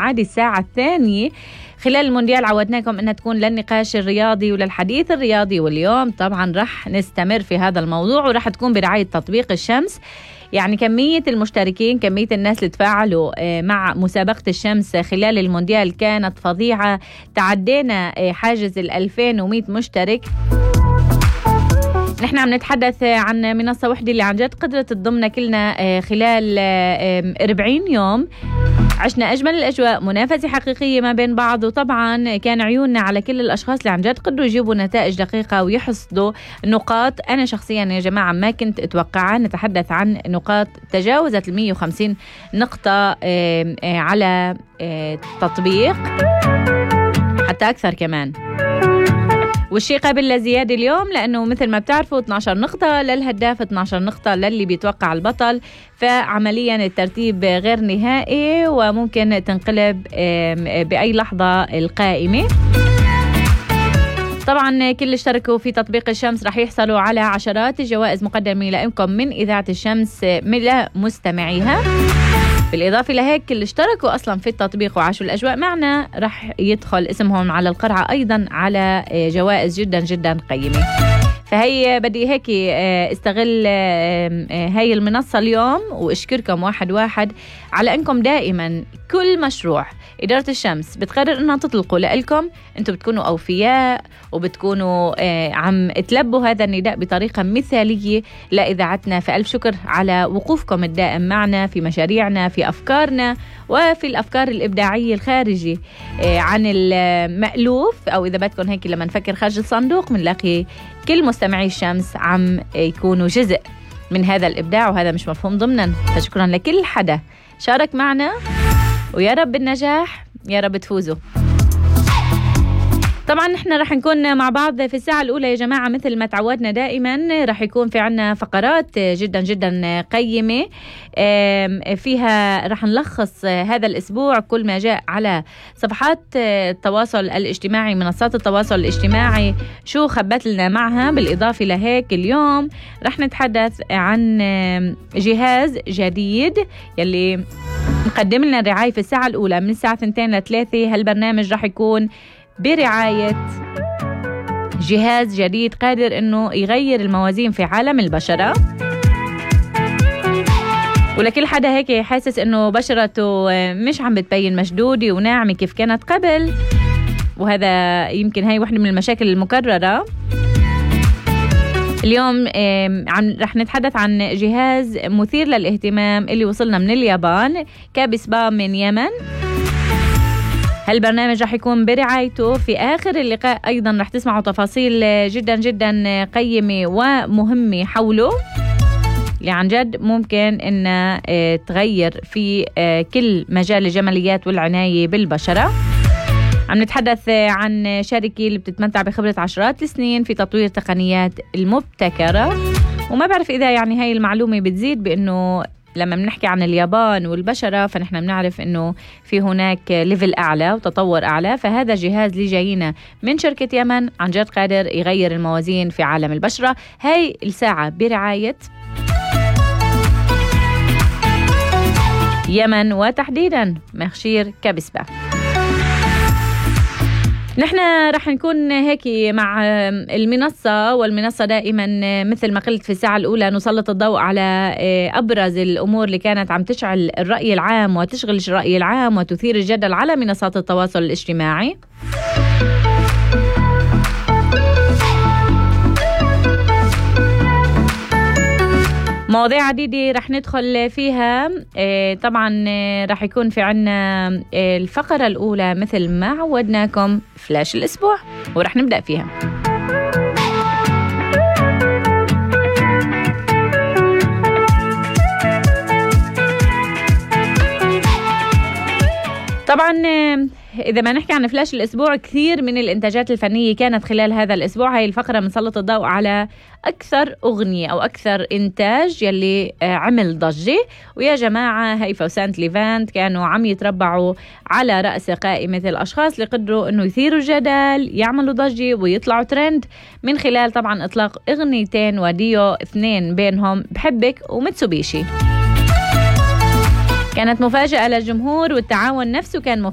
ميعاد الساعة 2. خلال المونديال عودناكم أنها تكون للنقاش الرياضي وللحديث الرياضي، واليوم طبعا رح نستمر في هذا الموضوع، ورح تكون برعاية تطبيق الشمس. يعني كمية المشتركين، كمية الناس اللي تفاعلوا مع مسابقة الشمس خلال المونديال كانت فظيعة. تعدينا حاجز 2100 مشترك. نحن عم نتحدث عن منصة وحدة اللي عن جد قدرت تضمنا كلنا خلال 40 يوم. عشنا أجمل الأجواء، منافسة حقيقية ما بين بعض، وطبعا كان عيوننا على كل الأشخاص اللي عن جد قدروا يجيبوا نتائج دقيقة ويحصدوا نقاط. أنا شخصيا يا جماعة ما كنت أتوقعها. نتحدث عن نقاط تجاوزت 150 نقطة على تطبيق، حتى أكثر كمان. والشيء قابل لزيادة اليوم، لأنه مثل ما بتعرفوا 12 نقطة للهداف، 12 نقطة للي بيتوقع البطل، فعمليا الترتيب غير نهائي وممكن تنقلب بأي لحظة القائمة. طبعا كل اللي اشتركوا في تطبيق الشمس رح يحصلوا على عشرات الجوائز مقدمة لكم من إذاعة الشمس لمستمعيها. بالإضافة لهيك كل اللي اشتركوا أصلا في التطبيق وعاشوا الأجواء معنا رح يدخل اسمهم على القرعة أيضا على جوائز جدا جدا قيمة. فهي بدي هيك استغل هاي المنصة اليوم واشكركم واحد واحد على أنكم دائما كل مشروع إدارة الشمس بتقرر أنها تطلقوا لكم، أنتم بتكونوا أوفياء وبتكونوا عم تلبوا هذا النداء بطريقة مثالية لإذاعتنا. فألف شكر على وقوفكم الدائم معنا في مشاريعنا، في أفكارنا، وفي الأفكار الإبداعية الخارجة عن المألوف، أو إذا بدكم هيك لما نفكر خارج الصندوق بنلاقي كل مستمعي الشمس عم يكونوا جزء من هذا الإبداع، وهذا مش مفهوم ضمنا. فشكرا لكل حدا شارك معنا، ويا رب النجاح، يا رب تفوزوا. طبعا نحن رح نكون مع بعض في الساعة الأولى يا جماعة مثل ما تعودنا دائما. رح يكون في عنا فقرات جدا جدا قيمة، فيها رح نلخص هذا الأسبوع كل ما جاء على صفحات التواصل الاجتماعي، منصات التواصل الاجتماعي، شو خبت لنا معها. بالإضافة لهيك اليوم رح نتحدث عن جهاز جديد يلي مقدم لنا الرعاية في الساعة الأولى من الساعة 2 ل 3. هالبرنامج رح يكون برعاية جهاز جديد قادر انه يغير الموازين في عالم البشرة. ولكل حدا هيك حاسس انه بشرته مش عم بتبين مشدودة وناعمة كيف كانت قبل، وهذا يمكن هاي واحدة من المشاكل المكررة. اليوم رح نتحدث عن جهاز مثير للاهتمام اللي وصلنا من اليابان، كابسبا من يمن. هالبرنامج رح يكون برعايته. في آخر اللقاء أيضا رح تسمعوا تفاصيل جدا جدا قيمة ومهمة حوله، اللي عن جد ممكن إن تغير في كل مجال الجماليات والعناية بالبشرة. عم نتحدث عن شركة اللي بتتمتع بخبرة عشرات السنين في تطوير التقنيات المبتكرة. وما بعرف إذا يعني هاي المعلومة بتزيد بأنه لما بنحكي عن اليابان والبشرة فنحن بنعرف انه في هناك ليفل اعلى وتطور اعلى. فهذا جهاز اللي جاينا من شركة يمن عن جد قادر يغير الموازين في عالم البشرة. هاي الساعة برعاية يمن وتحديدا مخشير كابسبا. نحن رح نكون هيك مع المنصة، والمنصة دائما مثل ما قلت في الساعة الأولى نسلط الضوء على أبرز الأمور اللي كانت عم تشعل الرأي العام وتشغل الرأي العام وتثير الجدل على منصات التواصل الاجتماعي. مواضيع عديدة رح ندخل فيها. طبعا رح يكون في عنا الفقرة الأولى مثل ما عودناكم فلاش الأسبوع، ورح نبدأ فيها. طبعا إذا ما نحكي عن فلاش الأسبوع، كثير من الإنتاجات الفنية كانت خلال هذا الأسبوع. هاي الفقرة بنسلط الضوء على أكثر أغنية أو أكثر إنتاج يلي عمل ضجة. ويا جماعة هيفا وسانت ليفانت كانوا عم يتربعوا على رأس قائمة الأشخاص اللي قدروا أنه يثيروا الجدل، يعملوا ضجة ويطلعوا ترند من خلال طبعا إطلاق أغنيتين وديو اثنين بينهم بحبك ومتسوبيشي. كانت مفاجأة للجمهور، والتعاون نفسه كان